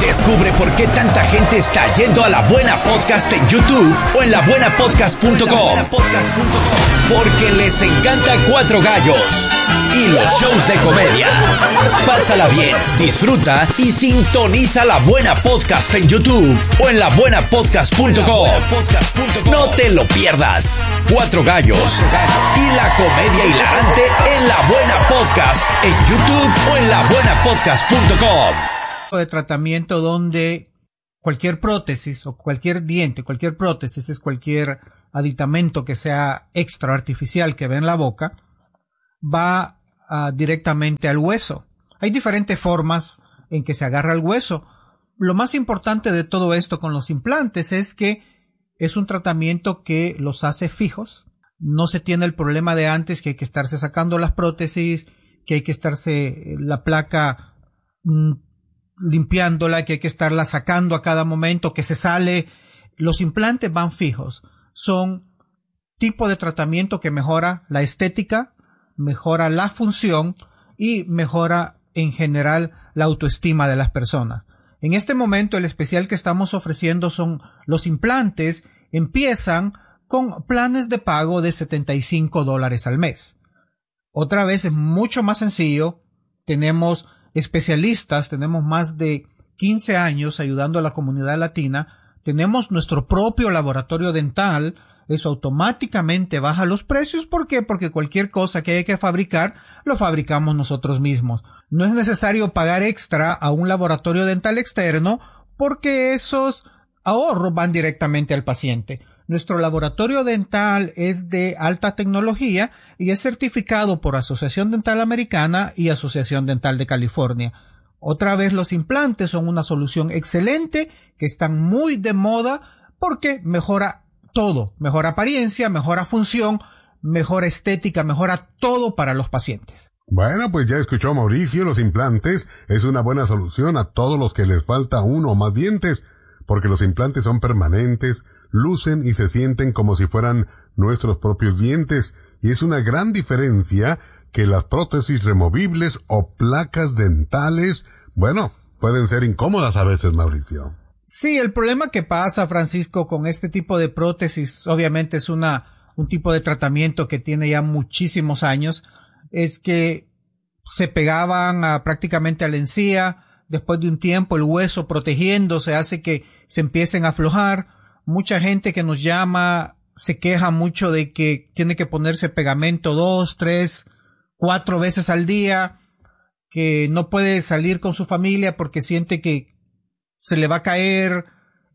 Descubre por qué tanta gente está yendo a La Buena Podcast en YouTube o en labuenapodcast.com. Porque les encanta Cuatro Gallos y los shows de comedia. Pásala bien, disfruta y sintoniza La Buena Podcast en YouTube o en labuenapodcast.com. No te lo pierdas. Cuatro Gallos y la comedia hilarante en La Buena Podcast en YouTube o en labuenapodcast.com. De tratamiento donde cualquier prótesis o cualquier diente, cualquier prótesis es cualquier aditamento que sea extra artificial que ve en la boca, va directamente al hueso. Hay diferentes formas en que se agarra el hueso. Lo más importante de todo esto con los implantes es que es un tratamiento que los hace fijos. No se tiene el problema de antes que hay que estarse sacando las prótesis, que hay que estarse la placa limpiándola, que hay que estarla sacando a cada momento, que se sale. Los implantes van fijos. Son tipo de tratamiento que mejora la estética, mejora la función y mejora en general la autoestima de las personas. En este momento el especial que estamos ofreciendo son los implantes. Empiezan con planes de pago de $75 al mes. Otra vez es mucho más sencillo. Tenemos especialistas, tenemos más de 15 años ayudando a la comunidad latina, tenemos nuestro propio laboratorio dental, eso automáticamente baja los precios. ¿Por qué? Porque cualquier cosa que hay que fabricar, lo fabricamos nosotros mismos. No es necesario pagar extra a un laboratorio dental externo porque esos ahorros van directamente al paciente. Nuestro laboratorio dental es de alta tecnología y es certificado por Asociación Dental Americana y Asociación Dental de California. Otra vez, los implantes son una solución excelente que están muy de moda porque mejora todo, mejora apariencia, mejora función, mejora estética, mejora todo para los pacientes. Bueno, pues ya escuchó a Mauricio, los implantes es una buena solución a todos los que les falta uno o más dientes, porque los implantes son permanentes, lucen y se sienten como si fueran nuestros propios dientes, y es una gran diferencia que las prótesis removibles o placas dentales, bueno, pueden ser incómodas a veces, Mauricio. Sí, el problema que pasa, Francisco, con este tipo de prótesis, obviamente es un tipo de tratamiento que tiene ya muchísimos años, es que se pegaban prácticamente a la encía. Después de un tiempo el hueso protegiéndose hace que se empiecen a aflojar. Mucha gente que nos llama se queja mucho de que tiene que ponerse pegamento 2, 3, 4 veces al día, que no puede salir con su familia porque siente que se le va a caer,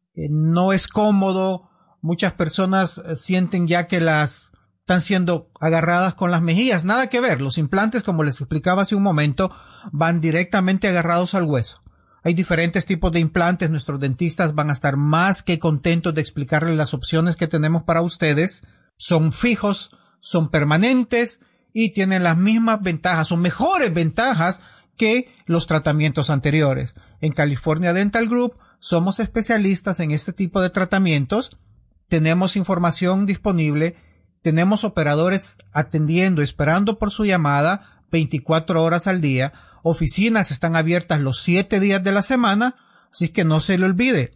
no es cómodo. Muchas personas sienten ya que las están siendo agarradas con las mejillas. Nada que ver. Los implantes, como les explicaba hace un momento, van directamente agarrados al hueso. Hay diferentes tipos de implantes. Nuestros dentistas van a estar más que contentos de explicarles las opciones que tenemos para ustedes. Son fijos, son permanentes y tienen las mismas ventajas o mejores ventajas que los tratamientos anteriores. En California Dental Group somos especialistas en este tipo de tratamientos. Tenemos información disponible. Tenemos operadores atendiendo, esperando por su llamada 24 horas al día. Oficinas están abiertas los 7 días de la semana, así que no se le olvide,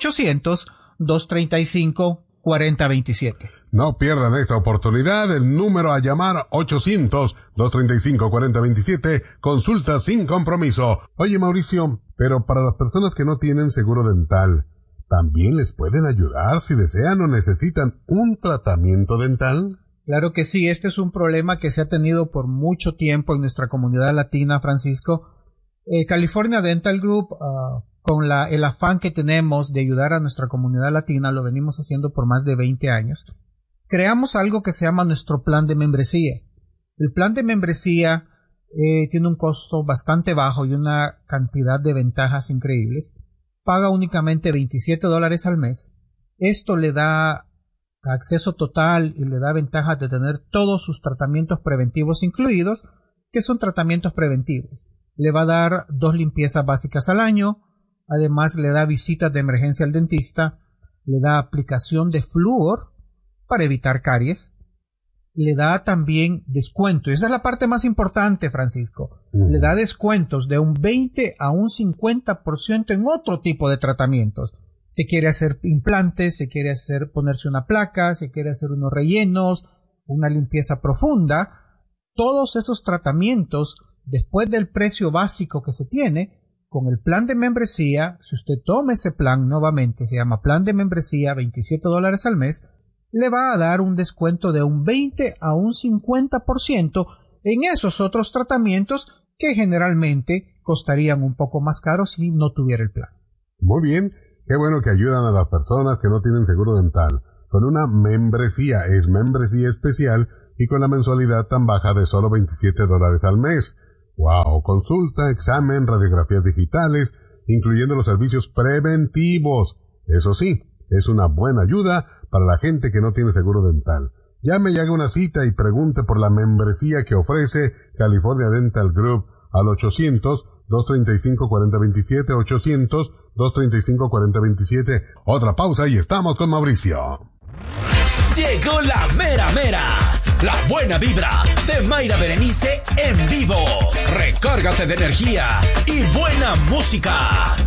1-800-235-4027. No pierdan esta oportunidad, el número a llamar 800-235-4027, consulta sin compromiso. Oye, Mauricio, pero para las personas que no tienen seguro dental, ¿también les pueden ayudar si desean o necesitan un tratamiento dental? Claro que sí, este es un problema que se ha tenido por mucho tiempo en nuestra comunidad latina, Francisco. California Dental Group, con el afán que tenemos de ayudar a nuestra comunidad latina, lo venimos haciendo por más de 20 años. Creamos algo que se llama nuestro plan de membresía. El plan de membresía tiene un costo bastante bajo y una cantidad de ventajas increíbles. Paga únicamente $27 al mes. Esto le da acceso total y le da ventajas de tener todos sus tratamientos preventivos incluidos, que son tratamientos preventivos. Le va a dar 2 limpiezas básicas al año, además le da visitas de emergencia al dentista, le da aplicación de flúor para evitar caries, le da también descuento. Esa es la parte más importante, Francisco. Le da descuentos de un 20 a un 50% en otro tipo de tratamientos. Se quiere hacer implantes, se quiere ponerse una placa, se quiere hacer unos rellenos, una limpieza profunda. Todos esos tratamientos, después del precio básico que se tiene, con el plan de membresía, si usted toma ese plan nuevamente, se llama plan de membresía, $27 al mes, le va a dar un descuento de un 20 a un 50% en esos otros tratamientos que generalmente costarían un poco más caros si no tuviera el plan. Muy bien, qué bueno que ayudan a las personas que no tienen seguro dental. Con una membresía, es membresía especial y con la mensualidad tan baja de solo $27 al mes. ¡Wow! Consulta, examen, radiografías digitales, incluyendo los servicios preventivos. Eso sí, es una buena ayuda para la gente que no tiene seguro dental. Llame y haga una cita y pregunte por la membresía que ofrece California Dental Group al 800-235-4027, 800-235-4027. Otra pausa y estamos con Mauricio. Llegó la mera mera, la buena vibra de Mayra Berenice en vivo. Recárgate de energía y buena música.